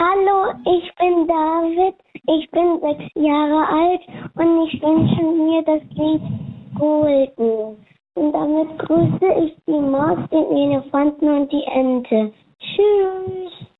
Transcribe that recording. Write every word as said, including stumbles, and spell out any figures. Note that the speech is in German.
Hallo, ich bin David, ich bin sechs Jahre alt und ich wünsche mir das Lied Golden. Und damit grüße ich die Maus, den Elefanten und die Ente. Tschüss.